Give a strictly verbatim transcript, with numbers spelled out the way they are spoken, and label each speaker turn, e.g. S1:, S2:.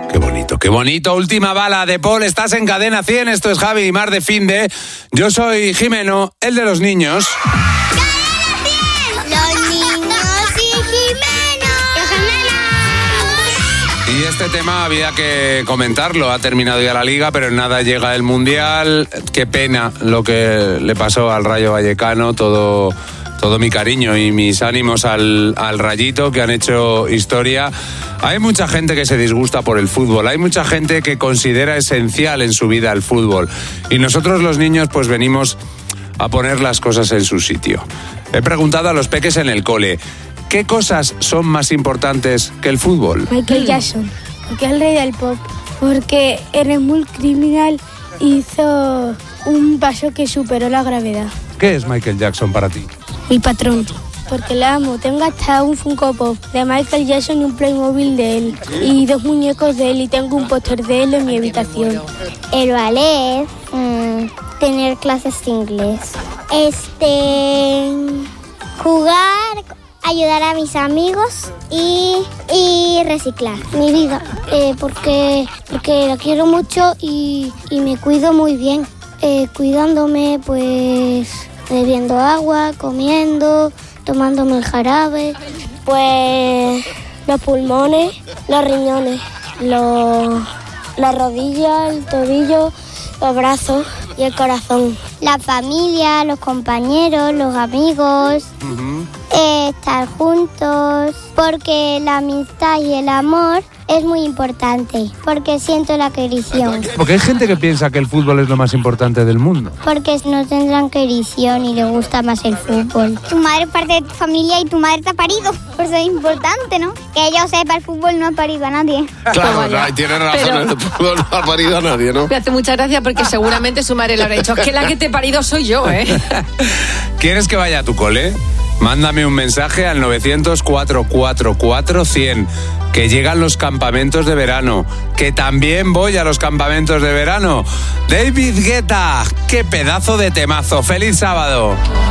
S1: Qué bonito, qué bonito. Última bala de Paul. Estás en Cadena cien. Esto es Javi y Mar de Finde. Yo soy Jimeno, el de los niños.
S2: ¡Cadena cien! ¡Los niños y Jimeno! ¡Los
S1: Y este tema había que comentarlo. Ha terminado ya la Liga, pero en nada llega el Mundial. Qué pena lo que le pasó al Rayo Vallecano. Todo... Todo mi cariño y mis ánimos al, al Rayito, que han hecho historia. Hay mucha gente que se disgusta por el fútbol, hay mucha gente que considera esencial en su vida el fútbol. Y nosotros los niños pues venimos a poner las cosas en su sitio. He preguntado a los peques en el cole, ¿qué cosas son más importantes que el fútbol?
S3: Michael Jackson, porque es el rey del pop, porque eres muy criminal hizo un paso que superó la gravedad.
S1: ¿Qué es Michael Jackson para ti?
S3: Mi patrón, porque la amo. Tengo hasta un Funko Pop de Michael Jackson y un Playmobil de él. Y dos muñecos de él y tengo un póster de él en mi habitación.
S2: El ballet, mmm, tener clases de inglés. Este... Jugar, ayudar a mis amigos y, y reciclar. Mi vida, eh, porque, porque la quiero mucho y, y me cuido muy bien. Eh, cuidándome, pues... bebiendo agua, comiendo, tomándome el jarabe.
S3: Pues los pulmones, los riñones, los, la rodilla, el tobillo, los brazos y el corazón.
S2: La familia, los compañeros, los amigos, uh-huh. eh, estar juntos, porque la amistad y el amor es muy importante, porque siento la querición.
S1: Porque hay gente que piensa que el fútbol es lo más importante del mundo.
S2: Porque no tendrán querición y les gusta más el fútbol. Tu madre es parte de tu familia y tu madre te ha parido, por eso es importante, ¿no? Que yo sepa, el fútbol no ha parido a nadie.
S4: Claro, no, tienes razón, pero... el fútbol no ha parido a nadie, ¿no?
S5: Me hace mucha gracia porque seguramente su madre le habrá dicho, es que la que te he parido soy yo, ¿eh?
S1: ¿Quieres que vaya a tu cole? Mándame un mensaje al novecientos, cuatrocientos cuarenta y cuatro, cien. Que llegan los campamentos de verano. Que también voy a los campamentos de verano. David Guetta, qué pedazo de temazo. ¡Feliz sábado!